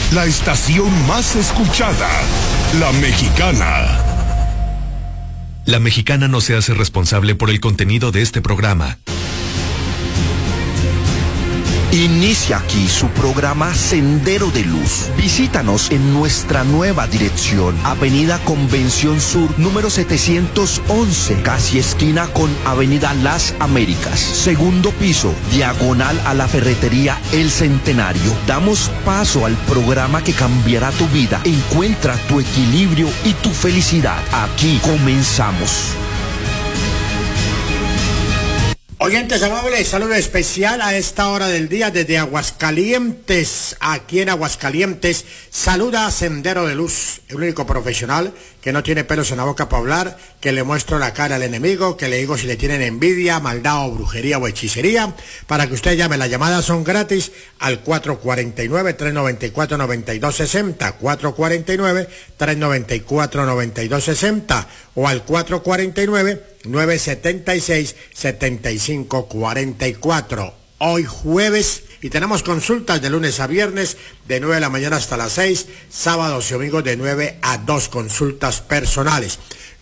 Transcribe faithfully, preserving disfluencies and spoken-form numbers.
La estación más escuchada, La Mexicana. La Mexicana no se hace responsable por el contenido de este programa. Inicia aquí su programa Sendero de Luz. Visítanos en nuestra nueva dirección, Avenida Convención Sur, número setecientos once, casi esquina con Avenida Las Américas. Segundo piso, diagonal a la ferretería El Centenario. Damos paso al programa que cambiará tu vida. Encuentra tu equilibrio y tu felicidad. Aquí comenzamos. Oyentes amables, saludo especial a esta hora del día desde Aguascalientes. Aquí en Aguascalientes saluda Sendero de Luz, el único profesional que no tiene pelos en la boca para hablar, que le muestro la cara al enemigo, que le digo si le tienen envidia, maldad o brujería o hechicería, para que usted llame. Las llamadas son gratis al cuatro cuatro nueve, tres nueve cuatro, nueve dos seis cero, cuatro cuatro nueve, tres nueve cuatro, nueve dos seis cero o al cuatro cuatro nueve, nueve siete seis, siete cinco cuatro cuatro. Hoy jueves, y tenemos consultas de lunes a viernes de nueve de la mañana hasta las seis, sábados y domingos de nueve a dos, consultas personales.